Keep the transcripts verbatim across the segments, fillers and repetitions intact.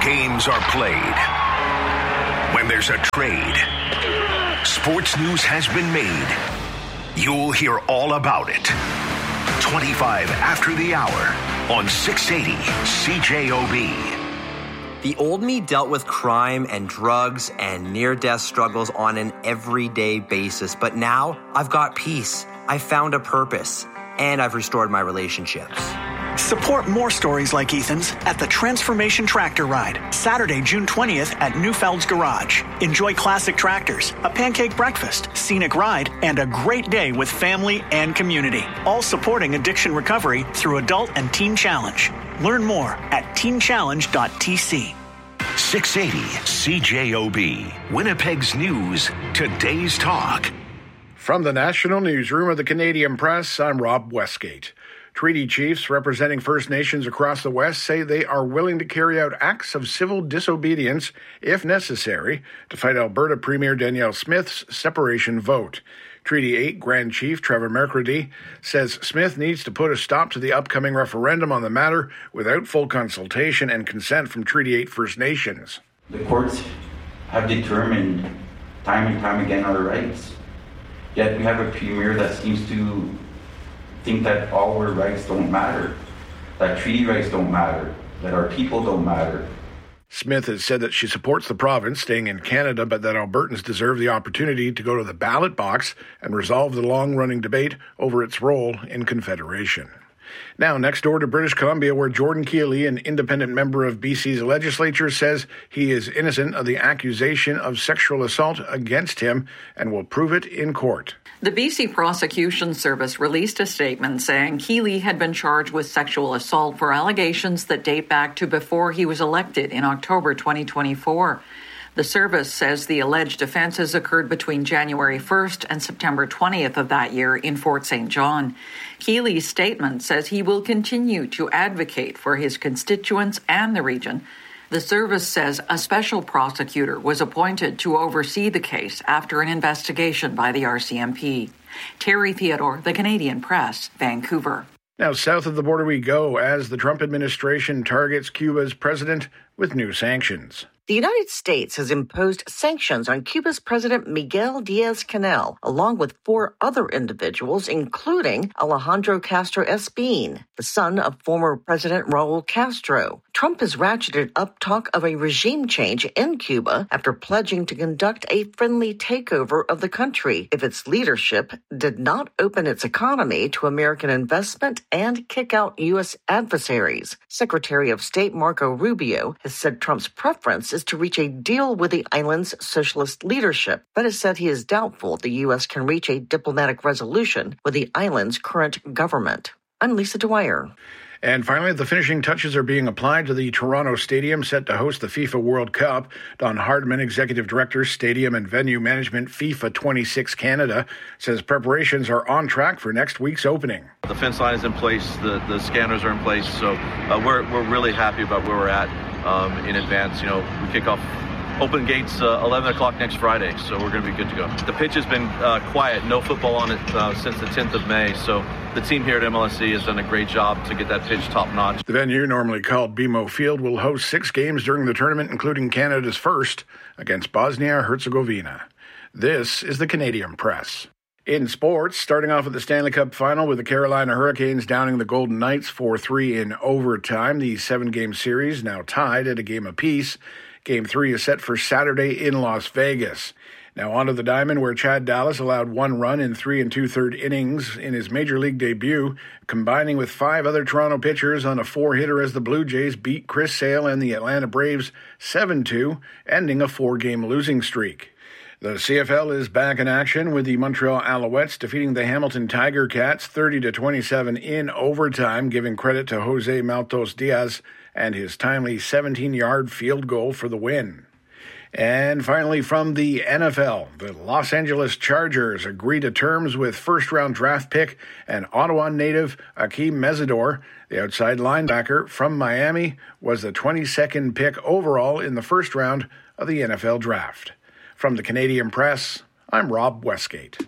games are played, when there's a trade, sports news has been made, you'll hear all about it. twenty-five after the hour on six eighty C J O B. The old me dealt with crime and drugs and near-death struggles on an everyday basis, but now I've got peace. I found a purpose, and I've restored my relationships. Support more stories like Ethan's at the Transformation Tractor Ride, Saturday, June twentieth at Newfeld's Garage. Enjoy classic tractors, a pancake breakfast, scenic ride, and a great day with family and community. All supporting addiction recovery through Adult and Teen Challenge. Learn more at teen challenge dot t c. six eighty C J O B, Winnipeg's news, today's talk. From the National Newsroom of the Canadian Press, I'm Rob Westgate. Treaty chiefs representing First Nations across the West say they are willing to carry out acts of civil disobedience, if necessary, to fight Alberta Premier Danielle Smith's separation vote. Treaty eight Grand Chief Trevor McCready says Smith needs to put a stop to the upcoming referendum on the matter without full consultation and consent from Treaty eight First Nations. The courts have determined time and time again our rights. Yet we have a premier that seems to think that all our rights don't matter, that treaty rights don't matter, that our people don't matter. Smith has said that she supports the province staying in Canada, but that Albertans deserve the opportunity to go to the ballot box and resolve the long-running debate over its role in Confederation. Now, next door to British Columbia, where Jordan Keeley, an independent member of B C's legislature, says he is innocent of the accusation of sexual assault against him and will prove it in court. The B C Prosecution Service released a statement saying Keeley had been charged with sexual assault for allegations that date back to before he was elected in October twenty twenty-four. The service says the alleged offenses occurred between January first and September twentieth of that year in Fort Saint John. Keeley's statement says he will continue to advocate for his constituents and the region. The service says a special prosecutor was appointed to oversee the case after an investigation by the R C M P. Terry Theodore, The Canadian Press, Vancouver. Now, south of the border we go as the Trump administration targets Cuba's president with new sanctions. The United States has imposed sanctions on Cuba's President Miguel Diaz-Canel, along with four other individuals, including Alejandro Castro Espín, the son of former President Raul Castro. Trump has ratcheted up talk of a regime change in Cuba after pledging to conduct a friendly takeover of the country if its leadership did not open its economy to American investment and kick out U S adversaries. Secretary of State Marco Rubio has said Trump's preference is to reach a deal with the island's socialist leadership, but has said he is doubtful the U S can reach a diplomatic resolution with the island's current government. I'm Lisa Dwyer. And finally, the finishing touches are being applied to the Toronto Stadium set to host the FIFA World Cup. Don Hardman, Executive Director, Stadium and Venue Management, FIFA twenty-six Canada, says preparations are on track for next week's opening. The fence line is in place, the, the scanners are in place, so uh, we're we're really happy about where we're at um, in advance. You know, we kick off open gates uh, eleven o'clock next Friday, so we're going to be good to go. The pitch has been uh, quiet, no football on it uh, since the tenth of May, so the team here at M L S C has done a great job to get that pitch top-notch. The venue, normally called B M O Field, will host six games during the tournament, including Canada's first against Bosnia-Herzegovina. This is the Canadian Press. In sports, starting off with the Stanley Cup Final with the Carolina Hurricanes downing the Golden Knights four three in overtime. The seven-game series now tied at a game apiece. Game three is set for Saturday in Las Vegas. Now on to the diamond, where Chad Dallas allowed one run in three and two-third innings in his Major League debut, combining with five other Toronto pitchers on a four-hitter as the Blue Jays beat Chris Sale and the Atlanta Braves seven two, ending a four-game losing streak. The C F L is back in action with the Montreal Alouettes defeating the Hamilton Tiger Cats thirty to twenty-seven in overtime, giving credit to Jose Maltos Diaz and his timely seventeen-yard field goal for the win. And finally, from the N F L, the Los Angeles Chargers agree to terms with first-round draft pick and Ottawa native Akeem Mesidor. The outside linebacker from Miami was the twenty-second pick overall in the first round of the N F L draft. From the Canadian Press, I'm Rob Westgate.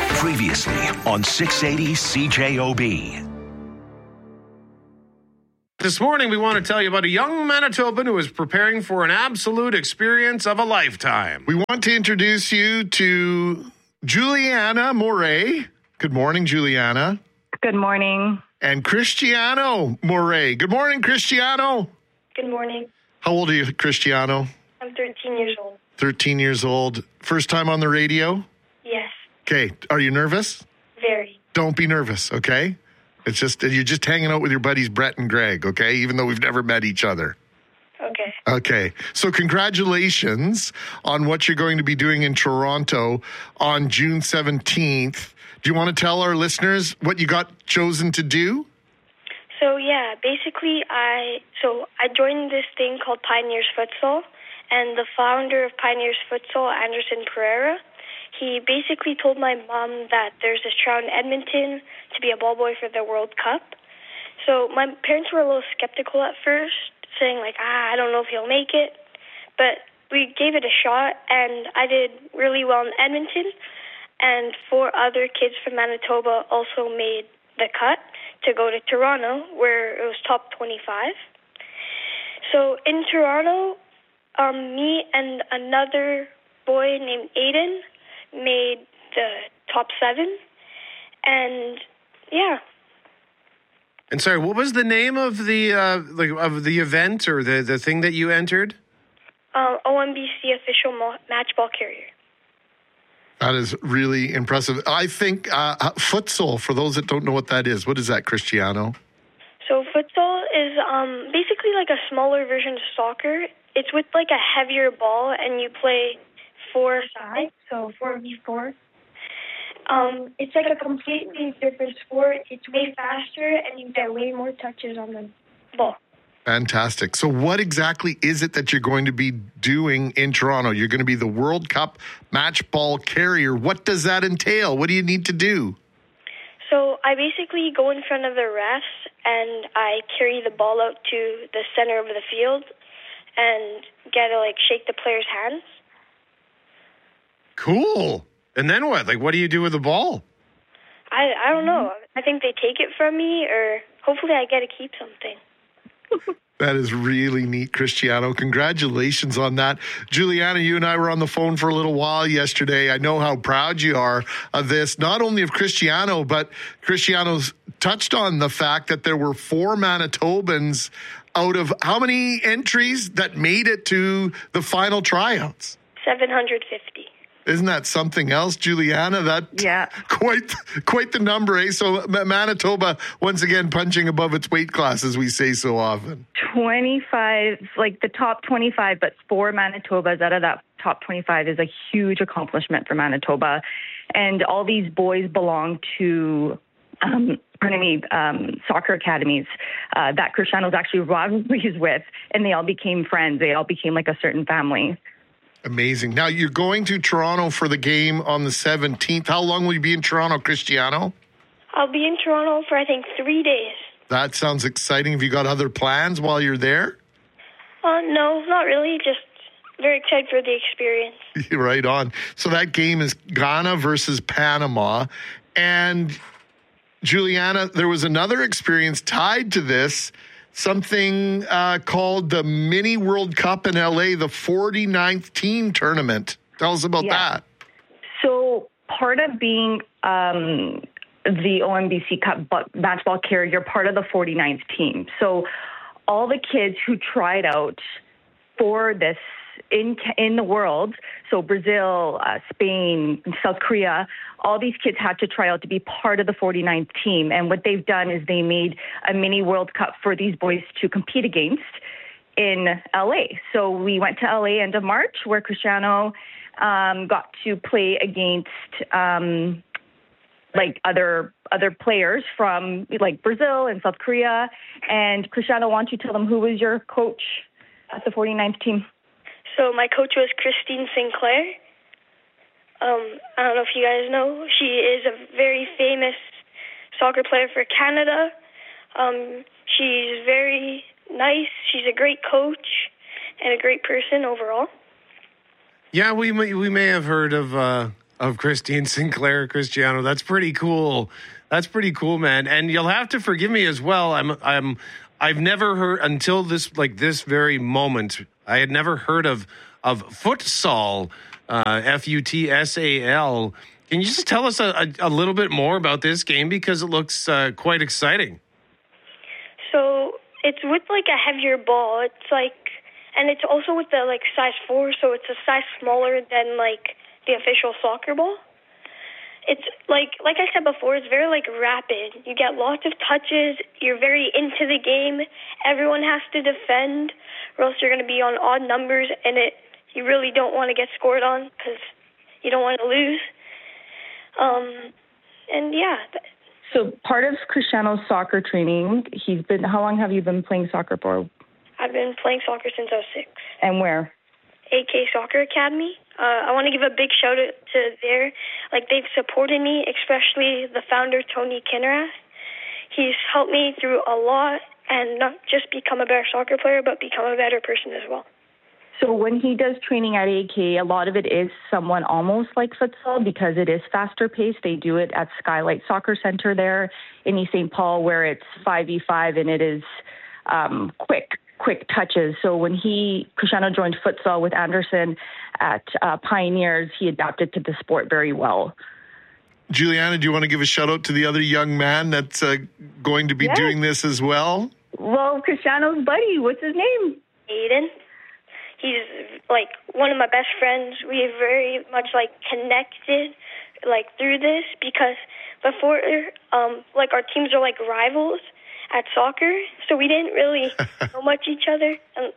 Previously on six eighty C J O B. This morning, we want to tell you about a young Manitoban who is preparing for an absolute experience of a lifetime. We want to introduce you to Juliana Moray. Good morning, Juliana. Good morning. And Cristiano Moray. Good morning, Cristiano. Good morning. How old are you, Cristiano? I'm thirteen years old. thirteen years old. First time on the radio? Yes. Okay. Are you nervous? Very. Don't be nervous, okay? It's just, you're just hanging out with your buddies Brett and Greg, okay? Even though we've never met each other. Okay. Okay. So congratulations on what you're going to be doing in Toronto on June seventeenth. Do you want to tell our listeners what you got chosen to do? So, yeah, basically, I so I joined this thing called Pioneers Futsal, and the founder of Pioneers Futsal, Anderson Pereira, he basically told my mom that there's this trial in Edmonton to be a ball boy for the World Cup. So my parents were a little skeptical at first, saying, like, ah, I don't know if he'll make it. But we gave it a shot, and I did really well in Edmonton, and four other kids from Manitoba also made the cut to go to Toronto, where it was top twenty-five. So in Toronto, um, me and another boy named Aiden made the top seven, and yeah. And sorry, what was the name of the uh, like of the event or the, the thing that you entered? Uh, O M B C official mo- match ball carrier. That is really impressive. I think uh, futsal, for those that don't know what that is, what is that, Cristiano? So futsal is um, basically like a smaller version of soccer. It's with like a heavier ball, and you play four sides, so four v four. Um, it's like a completely different sport. It's way faster, and you get way more touches on the ball. Fantastic. So what exactly is it that you're going to be doing in Toronto? You're going to be the World Cup match ball carrier. What does that entail? What do you need to do? So I basically go in front of the refs, and I carry the ball out to the center of the field and get to, like, shake the players' hands. Cool. And then what? Like, what do you do with the ball? I I don't know. I think they take it from me, or hopefully I get to keep something. That is really neat, Cristiano. Congratulations on that. Juliana, you and I were on the phone for a little while yesterday. I know how proud you are of this, not only of Cristiano, but Cristiano's touched on the fact that there were four Manitobans out of how many entries that made it to the final tryouts? seven hundred fifty. Isn't that something else, Juliana? That yeah, quite quite the number, eh? So Manitoba once again punching above its weight class, as we say so often. twenty-five, like the top twenty-five, but four Manitobas out of that top twenty-five is a huge accomplishment for Manitoba, and all these boys belong to. Um, pardon me, um, soccer academies uh, that Cristiano's actually rivalries with, and they all became friends. They all became like a certain family. Amazing. Now, you're going to Toronto for the game on the seventeenth. How long will you be in Toronto, Cristiano? I'll be in Toronto for, I think, three days. That sounds exciting. Have you got other plans while you're there? Uh, no, not really. Just very excited for the experience. Right on. So that game is Ghana versus Panama. And, Juliana, there was another experience tied to this, something uh, called the Mini World Cup in L A, the forty-ninth team tournament. Tell us about yeah. that. So part of being um, the O M B C Cup match ball carrier, you're part of the forty-ninth team. So all the kids who tried out for this in in the world, so Brazil, uh, Spain, South Korea, all these kids had to try out to be part of the forty-ninth team. And what they've done is they made a mini World Cup for these boys to compete against in L A. So we went to L A end of March, where Cristiano um, got to play against um, like other other players from like Brazil and South Korea. And Cristiano, why don't you tell them who was your coach at the forty-ninth team? So my coach was Christine Sinclair. Um, I don't know if you guys know. She is a very famous soccer player for Canada. Um, she's very nice. She's a great coach and a great person overall. Yeah, we may, we may have heard of uh, of Christine Sinclair, Cristiano. That's pretty cool. That's pretty cool, man. And you'll have to forgive me as well. I'm I'm I've never heard until this, like this very moment, I had never heard of of futsal, uh, F U T S A L. Can you just tell us a, a, a little bit more about this game because it looks uh, quite exciting? So it's with like a heavier ball. It's like, and it's also with the like size four, so it's a size smaller than like the official soccer ball. It's like, like I said before, it's very like rapid. You get lots of touches. You're very into the game. Everyone has to defend, or else you're going to be on odd numbers, and it you really don't want to get scored on because you don't want to lose. Um, and yeah. So part of Cristiano's soccer training, he's been. How long have you been playing soccer for? I've been playing soccer since I was six. And where? A K Soccer Academy. Uh, I want to give a big shout out to there. Like, they've supported me, especially the founder, Tony Kinneras. He's helped me through a lot, and not just become a better soccer player, but become a better person as well. So when he does training at A K, a lot of it is somewhat almost like futsal because it is faster paced. They do it at Skylight Soccer Center there in East Saint Paul, where it's five v five and it is um, quick. quick touches. So when he, Cristiano joined futsal with Anderson at uh, Pioneers, he adapted to the sport very well. Juliana, do you want to give a shout out to the other young man that's uh, going to be yes. doing this as well? Well, Cristiano's buddy, what's his name? Aiden. He's like one of my best friends. We very much like connected like through this because before, um, like our teams are like rivals at soccer, so we didn't really know much each other. And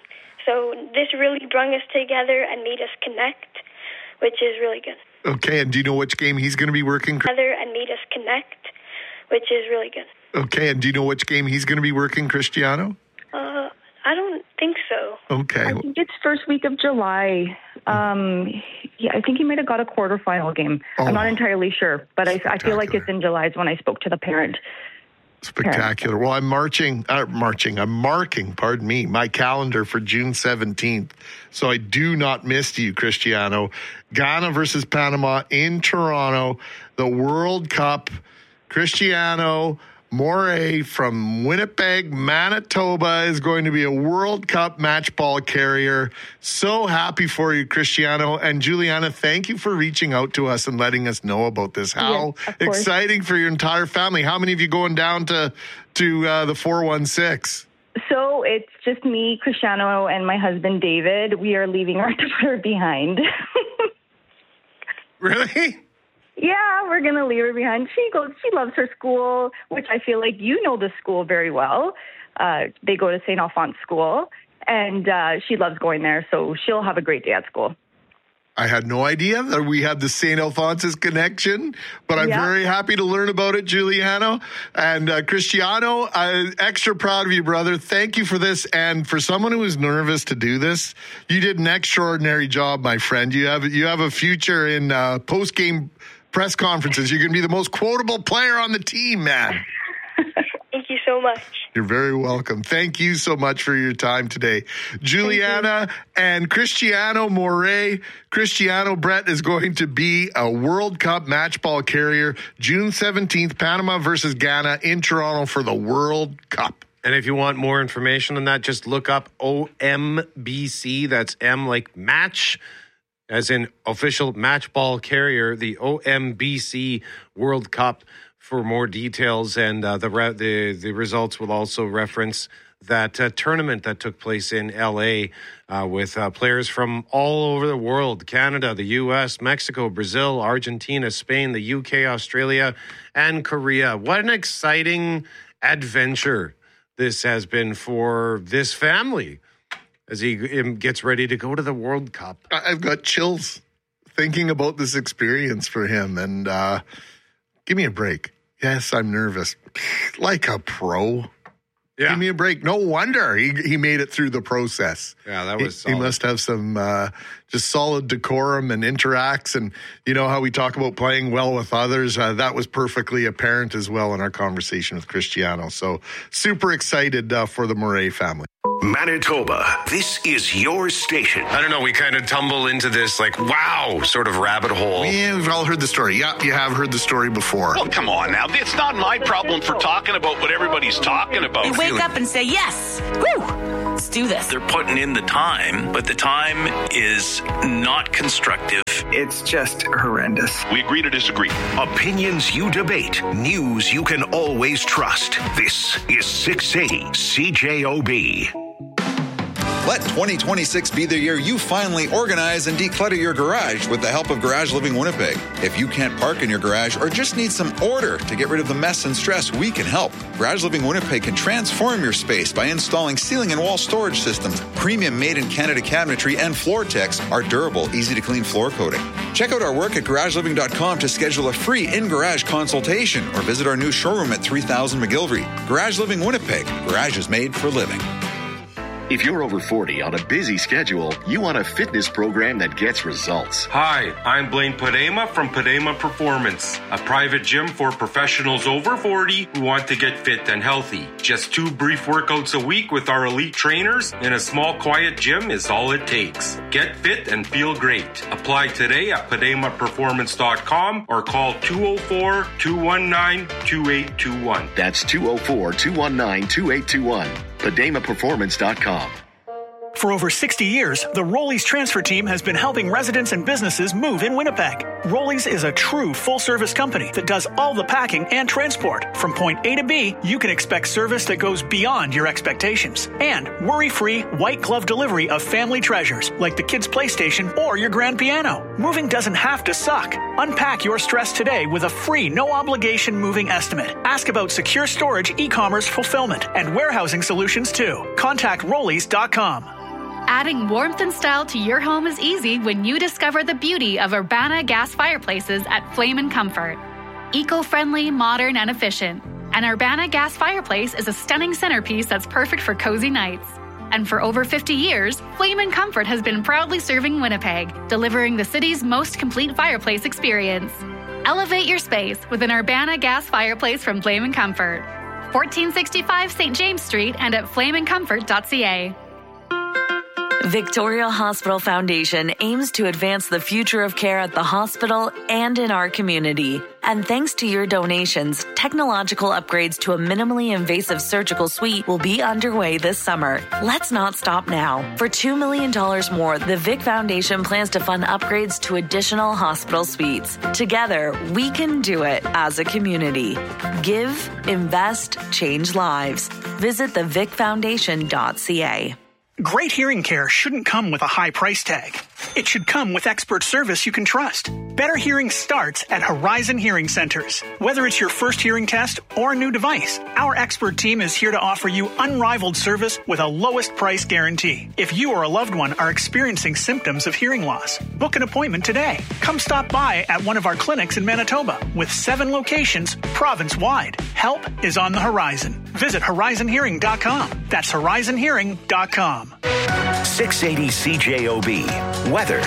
so this really brought us together and made us connect, which is really good. Okay, and do you know which game he's going to be working? Together and made us connect, which is really good. Okay, and do you know which game he's going to be working, Cristiano? Uh, I don't think so. Okay. I think it's first week of July. Um, yeah, I think he might have got a quarterfinal game. Oh. I'm not entirely sure, but I, I feel like it's in July is when I spoke to the parent. Spectacular. Well, I'm marching, uh, marching, I'm marking, pardon me, my calendar for June seventeenth. So I do not miss you, Cristiano. Ghana versus Panama in Toronto, the World Cup. Cristiano Morey from Winnipeg, Manitoba is going to be a World Cup match ball carrier. So happy for you, Cristiano. And Juliana, thank you for reaching out to us and letting us know about this. How yes, exciting for your entire family. How many of you going down to, to uh, the four one six? So it's just me, Cristiano, and my husband, David. We are leaving our daughter behind. Really? Yeah, we're going to leave her behind. She goes. She loves her school, which I feel like you know the school very well. Uh, they go to Saint Alphonse School, and uh, she loves going there, so she'll have a great day at school. I had no idea that we had the Saint Alphonse's connection, but I'm yeah. very happy to learn about it, Giuliano. And uh, Cristiano, uh, extra proud of you, brother. Thank you for this. And for someone who is nervous to do this, you did an extraordinary job, my friend. You have you have a future in uh, post-game press conferences. You're going to be the most quotable player on the team, man. Thank you so much. You're very welcome. Thank you so much for your time today. Juliana and Cristiano Morey. Cristiano Brett is going to be a World Cup match ball carrier June seventeenth, Panama versus Ghana in Toronto for the World Cup. And if you want more information on that, just look up O M B C. That's M like match, as in official match ball carrier, the O M B C World Cup for more details. And uh, the, re- the the results will also reference that uh, tournament that took place in L A uh, with uh, players from all over the world: Canada, the U S, Mexico, Brazil, Argentina, Spain, the U K, Australia, and Korea. What an exciting adventure this has been for this family as he gets ready to go to the World Cup. I've got chills thinking about this experience for him. And uh, give me a break. Yes, I'm nervous. Like a pro. Yeah. Give me a break. No wonder he he made it through the process. Yeah, that was he, solid. He must have some uh, just solid decorum and interacts. And you know how we talk about playing well with others? Uh, that was perfectly apparent as well in our conversation with Cristiano. So super excited uh, for the Morey family. Manitoba, this is your station. I don't know, we kind of tumble into this, like, wow, sort of rabbit hole. Yeah, we've all heard the story. Yeah, you have heard the story before. Well, come on now. It's not my problem for talking about what everybody's talking about. You wake up and say, yes, woo, let's do this. They're putting in the time, but the time is not constructive. It's just horrendous. We agree to disagree. Opinions you debate. News you can always trust. This is six eighty C J O B. Let twenty twenty-six be the year you finally organize and declutter your garage with the help of Garage Living Winnipeg. If you can't park in your garage or just need some order to get rid of the mess and stress, we can help. Garage Living Winnipeg can transform your space by installing ceiling and wall storage systems, premium made-in-Canada cabinetry, and floor techs, our durable, easy-to-clean floor coating. Check out our work at garage living dot com to schedule a free in-garage consultation or visit our new showroom at three thousand McGillivray. Garage Living Winnipeg. Garage is made for living. If you're over forty on a busy schedule, you want a fitness program that gets results. Hi, I'm Blaine Padema from Padema Performance, a private gym for professionals over forty who want to get fit and healthy. Just two brief workouts a week with our elite trainers in a small, quiet gym is all it takes. Get fit and feel great. Apply today at padema performance dot com or call two oh four, two one nine, two eight two one. That's two oh four, two one nine, two eight two one. padema performance dot com. For over sixty years, the Rollies transfer team has been helping residents and businesses move in Winnipeg. Rollies is a true full-service company that does all the packing and transport. From point A to B, you can expect service that goes beyond your expectations. And worry-free, white-glove delivery of family treasures like the kids' PlayStation or your grand piano. Moving doesn't have to suck. Unpack your stress today with a free, no-obligation moving estimate. Ask about secure storage, e-commerce fulfillment, and warehousing solutions too. Contact rollies dot com. Adding warmth and style to your home is easy when you discover the beauty of Urbana gas fireplaces at Flame and Comfort. Eco-friendly, modern, and efficient. An Urbana gas fireplace is a stunning centerpiece that's perfect for cozy nights. And for over fifty years, Flame and Comfort has been proudly serving Winnipeg, delivering the city's most complete fireplace experience. Elevate your space with an Urbana gas fireplace from Flame and Comfort. fourteen sixty-five Saint James Street and at flame and comfort dot c a. Victoria Hospital Foundation aims to advance the future of care at the hospital and in our community. And thanks to your donations, technological upgrades to a minimally invasive surgical suite will be underway this summer. Let's not stop now. For two million dollars more, the Vic Foundation plans to fund upgrades to additional hospital suites. Together, we can do it as a community. Give, invest, change lives. Visit the vic foundation dot c a. Great hearing care shouldn't come with a high price tag. It should come with expert service you can trust. Better hearing starts at Horizon Hearing Centers. Whether it's your first hearing test or a new device, our expert team is here to offer you unrivaled service with a lowest price guarantee. If you or a loved one are experiencing symptoms of hearing loss, book an appointment today. Come stop by at one of our clinics in Manitoba with seven locations province-wide. Help is on the horizon. Visit horizon hearing dot com. That's horizon hearing dot com. six eighty C J O B. Weather.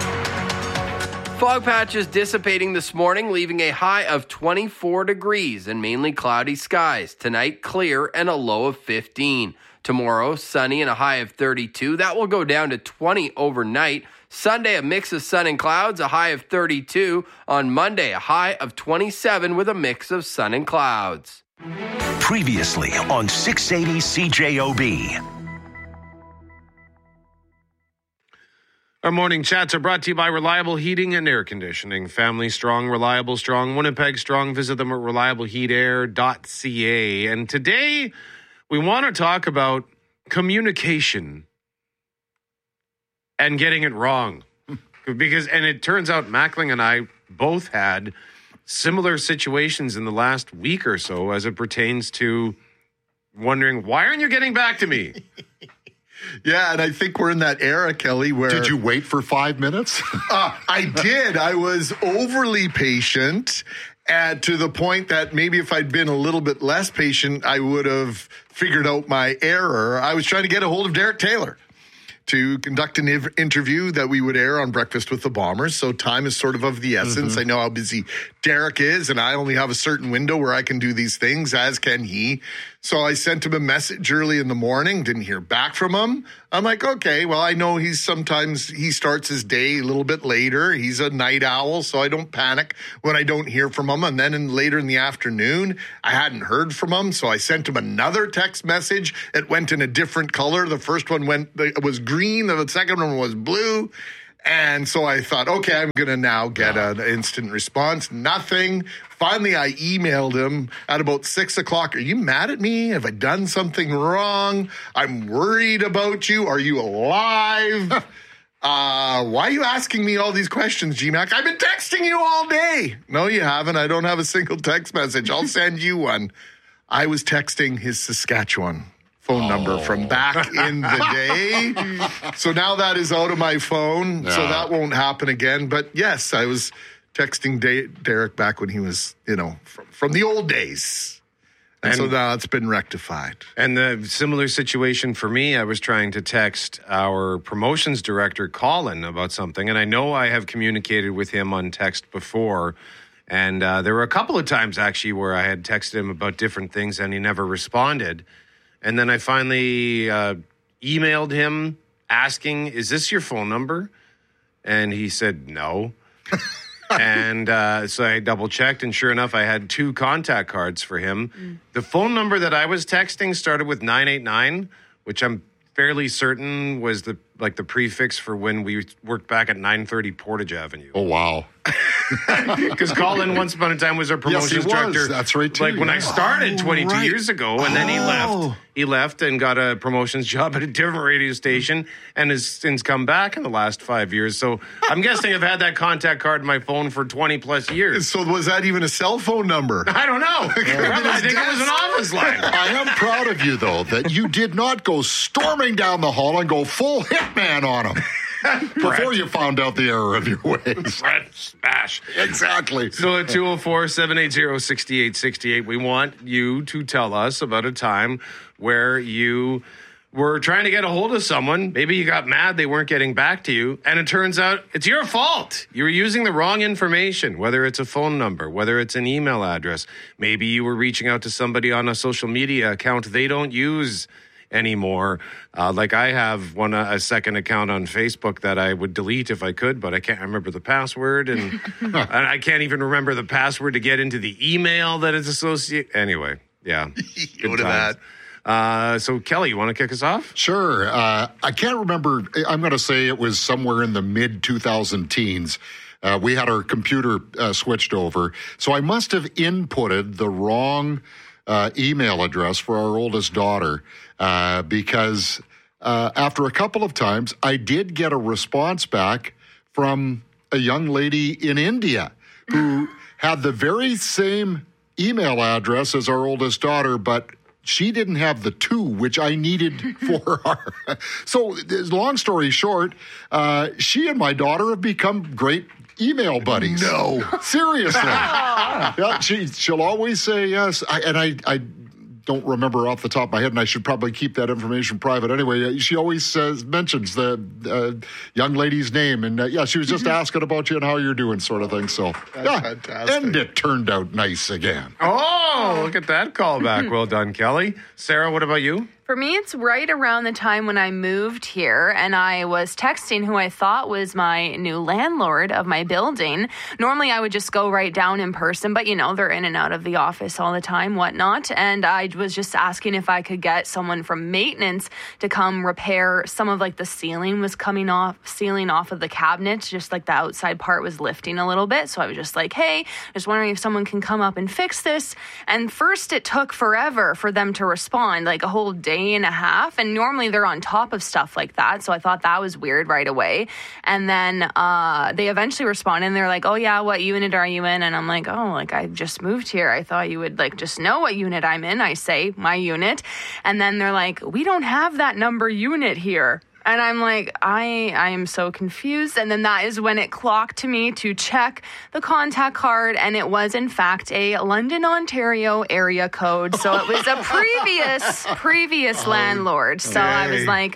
Fog patches dissipating this morning, leaving a high of twenty-four degrees and mainly cloudy skies. Tonight, clear and a low of fifteen. Tomorrow, sunny and a high of thirty-two. That will go down to twenty overnight. Sunday, a mix of sun and clouds, a high of thirty-two. On Monday, a high of twenty-seven with a mix of sun and clouds. Previously on six eighty C J O B. Our morning chats are brought to you by Reliable Heating and Air Conditioning. Family strong, reliable strong, Winnipeg strong. Visit them at reliable heat air dot c a. And today we want to talk about communication and getting it wrong. Because, and it turns out Mackling and I both had similar situations in the last week or so as it pertains to wondering, why aren't you getting back to me? Yeah, and I think we're in that era, Kelly, where... Did you wait for five minutes? uh, I did. I was overly patient, and to the point that maybe if I'd been a little bit less patient, I would have figured out my error. I was trying to get a hold of Derek Taylor to conduct an interview that we would air on Breakfast with the Bombers. So time is sort of of the essence. Mm-hmm. I know how busy Derek is, and I only have a certain window where I can do these things, as can he. So I sent him a message early in the morning, didn't hear back from him. I'm like, okay, well, I know he's sometimes, he starts his day a little bit later. He's a night owl, so I don't panic when I don't hear from him. And then in, later in the afternoon, I hadn't heard from him, so I sent him another text message. It went in a different color. The first one went, it was green, the second one was blue. And so I thought, okay, I'm going to now get an instant response. Nothing. Finally, I emailed him at about six o'clock. Are you mad at me? Have I done something wrong? I'm worried about you. Are you alive? uh, why are you asking me all these questions, G Mac? I've been texting you all day. No, you haven't. I don't have a single text message. I'll send you one. I was texting his Saskatchewan phone oh. number from back in the day. So now that is out of my phone, yeah. so that won't happen again. But yes, I was texting De- Derek back when he was, you know, from, from the old days. And, and so now it's been rectified. And the similar situation for me, I was trying to text our promotions director, Colin, about something. And I know I have communicated with him on text before. And uh, there were a couple of times, actually, where I had texted him about different things and he never responded. And then I finally uh, emailed him asking, is this your phone number? And he said, no. and uh, so I double checked, and sure enough, I had two contact cards for him. Mm. The phone number that I was texting started with nine eight nine, which I'm fairly certain was the like the prefix for when we worked back at nine thirty Portage Avenue. Oh, wow. Because Colin, once upon a time, was our promotions yes, he director. Was. That's right, too. Like when yeah. I started twenty-two oh, right. years ago, and oh. then he left. He left and got a promotions job at a different radio station and has since come back in the last five years. So I'm guessing I've had that contact card in my phone for twenty plus years. So was that even a cell phone number? I don't know. Yeah. I think it was an office line. I am proud of you, though, that you did not go storming down the hall and go full hitman on him. Before you found out the error of your ways. Brett Smash. Exactly. So at two oh four, seven eight zero, six eight six eight, we want you to tell us about a time where you were trying to get a hold of someone. Maybe you got mad they weren't getting back to you, and it turns out it's your fault. You were using the wrong information, whether it's a phone number, whether it's an email address. Maybe you were reaching out to somebody on a social media account they don't use anymore. Uh, like I have one uh, a second account on Facebook that I would delete if I could, but I can't remember the password, and, and I can't even remember the password to get into the email that is associated. Anyway, yeah. Go to that. Uh, so, Kelly, you want to kick us off? Sure. Uh, I can't remember. I'm going to say it was somewhere in the mid two thousand teens. Uh, we had our computer uh, switched over. So I must have inputted the wrong uh, email address for our oldest daughter uh, because uh, after a couple of times, I did get a response back from a young lady in India who had the very same email address as our oldest daughter, but she didn't have the two, which I needed for her. So, long story short, uh, she and my daughter have become great email buddies. No. Seriously. Yeah, she, she'll always say yes. I, and I, I don't remember off the top of my head, and I should probably keep that information private anyway. She always says, mentions the uh, young lady's name. And, uh, yeah, she was just asking about you and how you're doing sort of thing. So, That's yeah, fantastic. And it turned out nice again. Oh, look at that callback. Well done, Kelly. Sarah, what about you? For me, it's right around the time when I moved here, and I was texting who I thought was my new landlord of my building. Normally, I would just go right down in person, but, you know, they're in and out of the office all the time, whatnot. And I was just asking if I could get someone from maintenance to come repair some of, like, the ceiling was coming off, ceiling off of the cabinet, just like the outside part was lifting a little bit. So I was just like, hey, just wondering if someone can come up and fix this. And first, it took forever for them to respond, like a whole day and a half, and normally they're on top of stuff like that, so I thought that was weird right away. And then uh they eventually responded and they're like, oh yeah, what unit are you in? And I'm like, oh, like I just moved here, I thought you would like just know what unit I'm in. I say my unit, and then they're like, we don't have that number unit here. And I'm like, I I am so confused. And then that is when it clocked to me to check the contact card. And it was, in fact, a London, Ontario area code. So it was a previous, previous landlord. So Yay. I was like,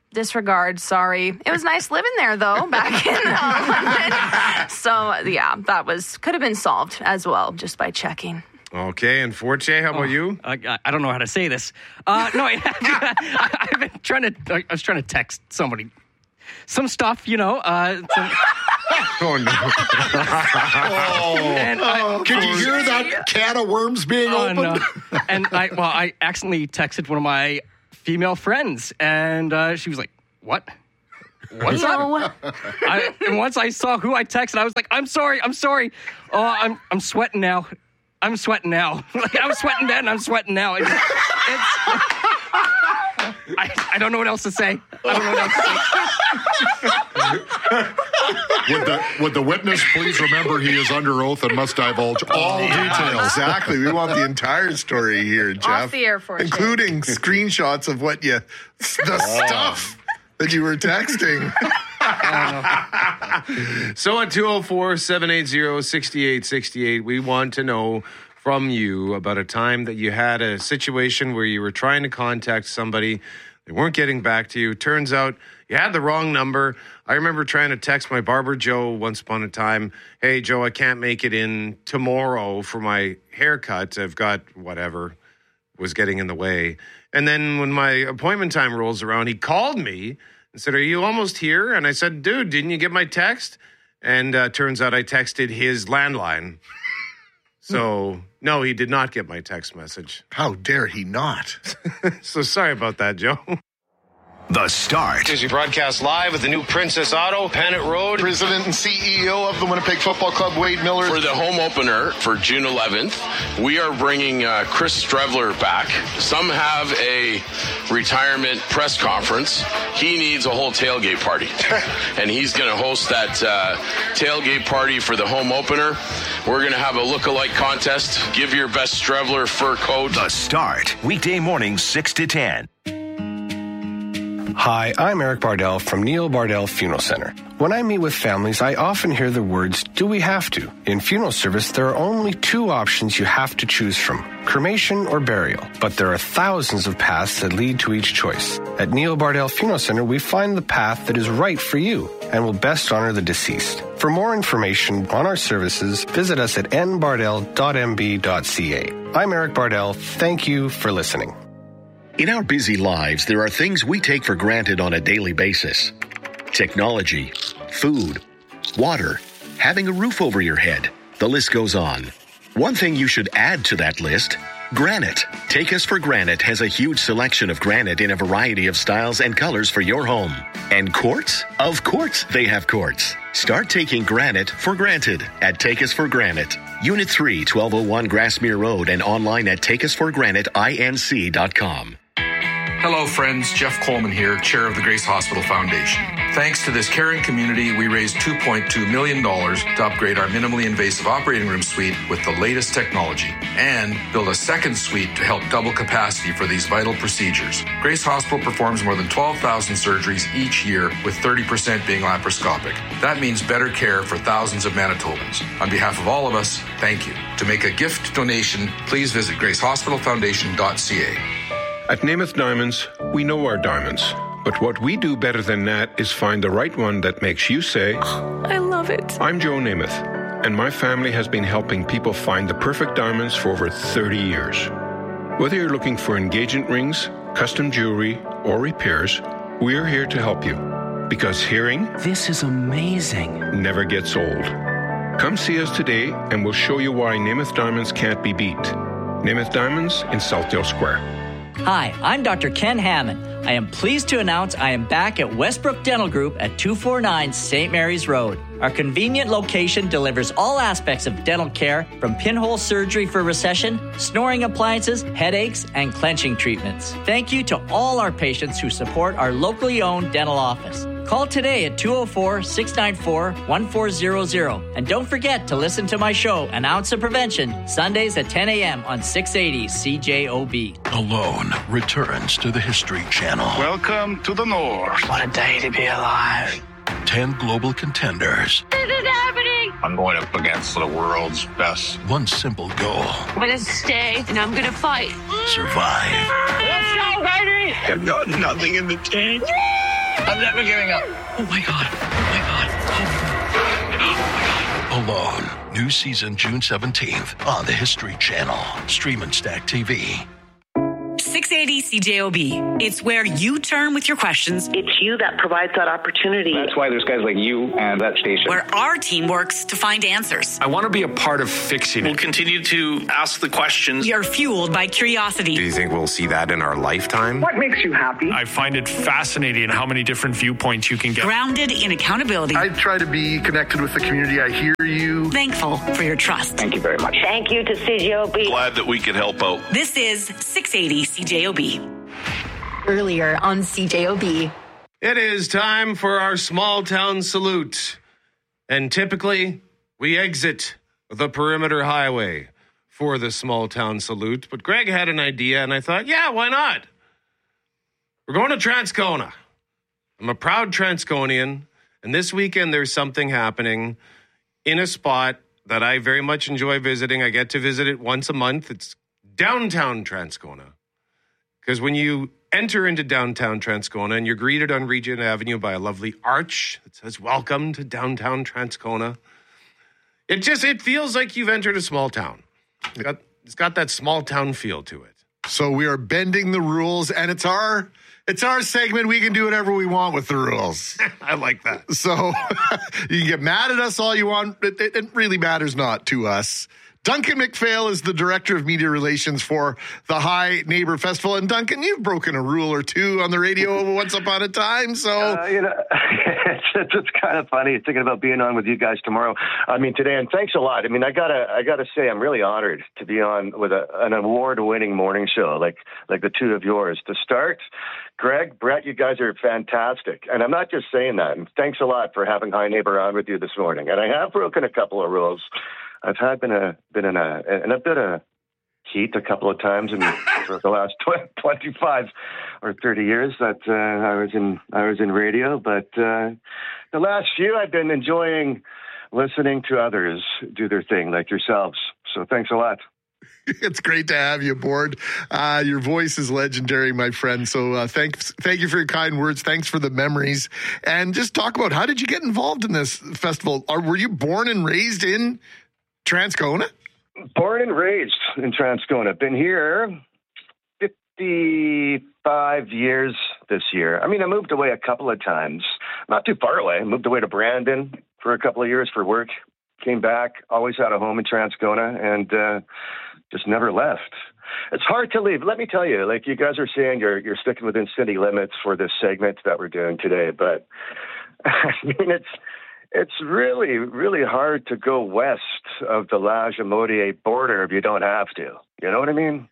disregard, sorry. It was nice living there, though, back in uh, London. So, yeah, that was could have been solved as well just by checking. Okay, and Forte, how about oh, you? I, I don't know how to say this. Uh, no, I, I, I've been trying to. I was trying to text somebody some stuff, you know. Uh, some, oh no! oh, and I, Can you hear that can of worms being oh, opened? No. And I, well, I accidentally texted one of my female friends, and uh, she was like, "What? What's no. up?" I, and once I saw who I texted, I was like, "I'm sorry, I'm sorry. Oh, I'm I'm sweating now. I'm sweating now. Like I was sweating then, I'm sweating now. It's, it's, I, I don't know what else to say. I don't know what else to say. Would the, would the witness please remember he is under oath and must divulge all yeah, details? Exactly. We want the entire story here, Jeff. Off the air for including screenshots of what you, the Oh. stuff that you were texting. So at two oh four, seven eight zero, six eight six eight, we want to know from you about a time that you had a situation where you were trying to contact somebody. They weren't getting back to you. Turns out you had the wrong number. I remember trying to text my barber, Joe, once upon a time. Hey, Joe, I can't make it in tomorrow for my haircut. I've got whatever was getting in the way. And then when my appointment time rolls around, he called me and said, are you almost here? And I said, dude, didn't you get my text? And uh, turns out I texted his landline. So, no, he did not get my text message. How dare he not? So sorry about that, Joe. The Start. As we broadcast live at the new Princess Auto, Panet Road. President and C E O of the Winnipeg Football Club, Wade Miller. For the home opener for June eleventh, we are bringing uh, Chris Strevler back. Some have a retirement press conference. He needs a whole tailgate party. And he's going to host that uh, tailgate party for the home opener. We're going to have a look-alike contest. Give your best Strevler fur coat. The Start. Weekday mornings, six to ten. Hi, I'm Eric Bardell from Neil Bardell Funeral Center. When I meet with families, I often hear the words, do we have to? In funeral service, there are only two options you have to choose from, cremation or burial. But there are thousands of paths that lead to each choice. At Neil Bardell Funeral Center, we find the path that is right for you and will best honor the deceased. For more information on our services, visit us at n bardell dot m b dot c a. I'm Eric Bardell. Thank you for listening. In our busy lives, there are things we take for granted on a daily basis. Technology, food, water, having a roof over your head. The list goes on. One thing you should add to that list, granite. Take Us for Granite has a huge selection of granite in a variety of styles and colors for your home. And quartz? Of course they have quartz. Start taking granite for granted at Take Us for Granite. Unit three, twelve oh one Grassmere Road, and online at take us for granite inc dot com. Hello, friends. Jeff Coleman here, chair of the Grace Hospital Foundation. Thanks to this caring community, we raised two point two million dollars to upgrade our minimally invasive operating room suite with the latest technology and build a second suite to help double capacity for these vital procedures. Grace Hospital performs more than twelve thousand surgeries each year, with thirty percent being laparoscopic. That means better care for thousands of Manitobans. On behalf of all of us, thank you. To make a gift donation, please visit grace hospital foundation dot c a. At Namath Diamonds, we know our diamonds. But what we do better than that is find the right one that makes you say, I love it. I'm Joe Namath, and my family has been helping people find the perfect diamonds for over thirty years. Whether you're looking for engagement rings, custom jewelry, or repairs, we're here to help you. Because hearing, this is amazing, never gets old. Come see us today, and we'll show you why Namath Diamonds can't be beat. Namath Diamonds in Southdale Square. Hi, I'm Doctor Ken Hammond. I am pleased to announce I am back at Westbrook Dental Group at two forty-nine Saint Mary's Road. Our convenient location delivers all aspects of dental care, from pinhole surgery for recession, snoring appliances, headaches, and clenching treatments. Thank you to all our patients who support our locally owned dental office. Call today at two oh four, six nine four, one four zero zero. And don't forget to listen to my show, An Ounce of Prevention, Sundays at ten a.m. on six eighty C J O B. Alone returns to the History Channel. Welcome to the North. What a day to be alive. Ten global contenders. This is happening. I'm going up against the world's best. One simple goal. I'm going to stay and I'm going to fight. Survive. Let's go, baby. I've got nothing in the tank. I'm never giving up. Oh my God. Oh my God. Oh my God. Alone. New season June seventeenth on the History Channel. Stream and Stack T V. six eighty C J O B. It's where you turn with your questions. It's you that provides that opportunity. That's why there's guys like you and that station. Where our team works to find answers. I want to be a part of fixing it. We'll continue to ask the questions. You're fueled by curiosity. Do you think we'll see that in our lifetime? What makes you happy? I find it fascinating how many different viewpoints you can get. Grounded in accountability. I try to be connected with the community. I hear you. Thankful for your trust. Thank you very much. Thank you to C J O B. Glad that we could help out. This is six eighty C J O B. Earlier on C J O B. It is time for our small town salute. And typically, we exit the perimeter highway for the small town salute. But Greg had an idea, and I thought, yeah, why not? We're going to Transcona. I'm a proud Transconian, and this weekend there's something happening in a spot that I very much enjoy visiting. I get to visit it once a month. It's downtown Transcona. Because when you enter into downtown Transcona and you're greeted on Regent Avenue by a lovely arch that says, welcome to downtown Transcona, it just, it feels like you've entered a small town. It's got, it's got that small town feel to it. So we are bending the rules, and it's our it's our segment. We can do whatever we want with the rules. I like that. So you can get mad at us all you want. It, it, it really matters not to us. Duncan McPhail is the Director of Media Relations for the High Neighbor Festival. And Duncan, you've broken a rule or two on the radio once upon a time. So, uh, you know, it's, it's kind of funny thinking about being on with you guys tomorrow. I mean, today, and thanks a lot. I mean, I gotta, I gotta say, I'm really honored to be on with a, an award-winning morning show like, like the two of yours. To start, Greg, Brett, you guys are fantastic. And I'm not just saying that. And thanks a lot for having High Neighbor on with you this morning. And I have broken a couple of rules. I've had been a been in a in a bit of heat a couple of times in for the last twenty-five or thirty years that uh, I was in I was in radio, but uh, the last few I've been enjoying listening to others do their thing, like yourselves. So thanks a lot. It's great to have you aboard. Uh, your voice is legendary, my friend. So uh, thanks, thank you for your kind words. Thanks for the memories. And just talk about, how did you get involved in this festival? Or were you born and raised in Transcona? Born and raised in Transcona. Been here fifty-five years this year. I mean, I moved away a couple of times. Not too far away. I moved away to Brandon for a couple of years for work. Came back. Always had a home in Transcona, and uh, just never left. It's hard to leave. Let me tell you, like you guys are saying, you're you're sticking within city limits for this segment that we're doing today. But I mean, it's it's really, really hard to go west of the Lagimodiere border if you don't have to. You know what I mean?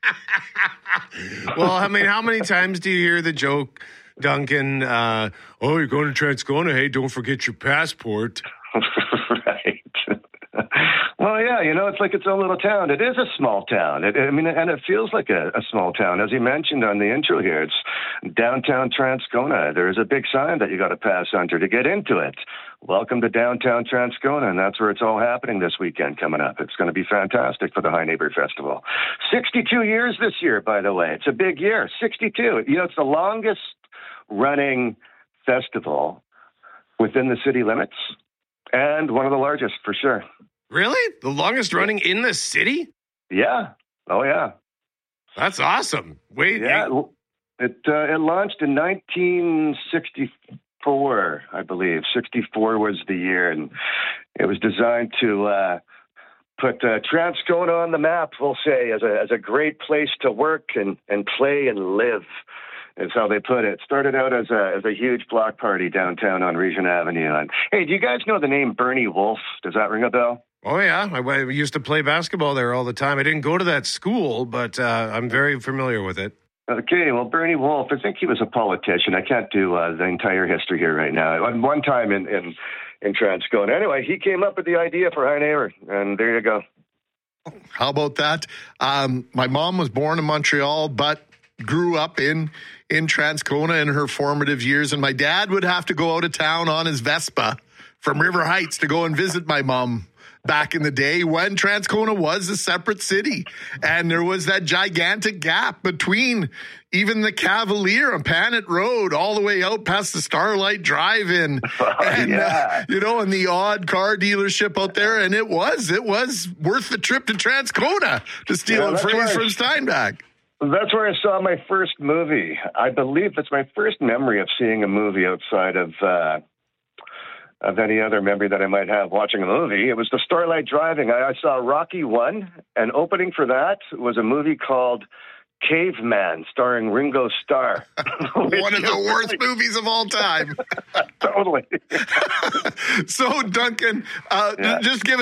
Well, I mean, how many times do you hear the joke, Duncan, uh, oh, you're going to Transcona, hey, don't forget your passport. Right. Well, yeah, you know, it's like its own little town. It is a small town. It, I mean, and it feels like a, a small town. As you mentioned on the intro here, it's downtown Transcona. There's a big sign that you got to pass under to get into it. Welcome to downtown Transcona, and that's where it's all happening this weekend coming up. It's going to be fantastic for the High Neighbor Festival. sixty-two years this year, by the way. It's a big year, sixty-two. You know, it's the longest running festival within the city limits and one of the largest for sure. Really? The longest running in the city? Yeah. Oh, yeah. That's awesome. Wait. Yeah. It, uh, it launched in nineteen sixty-four, I believe. sixty-four was the year, and it was designed to uh, put uh, Transcona on the map, we'll say, as a as a great place to work and, and play and live. Is how they put it. Started out as a as a huge block party downtown on Regent Avenue. And hey, do you guys know the name Bernie Wolf? Does that ring a bell? Oh yeah, I, I used to play basketball there all the time. I didn't go to that school, but uh, I'm very familiar with it. Okay, well, Bernie Wolf, I think he was a politician. I can't do uh, the entire history here right now. One time in in, in Transcona. Anyway, he came up with the idea for High Neighbor, and there you go. How about that? Um, my mom was born in Montreal, but grew up in in Transcona in her formative years, and my dad would have to go out of town on his Vespa from River Heights to go and visit my mom back in the day when Transcona was a separate city. And there was that gigantic gap between even the Cavalier on Panet Road all the way out past the Starlight Drive-In. Oh, and, yeah. uh, you know, and the odd car dealership out there. And it was, it was worth the trip to Transcona to steal Yeah, a that's phrase right. from Steinbach. That's where I saw my first movie. I believe that's my first memory of seeing a movie outside of uh, of any other memory that I might have watching a movie. It was the Starlight Driving. I, I saw Rocky One, and opening for that was a movie called Caveman, starring Ringo Starr. One of the worst movies of all time. Totally. So, Duncan, uh, Yeah. just give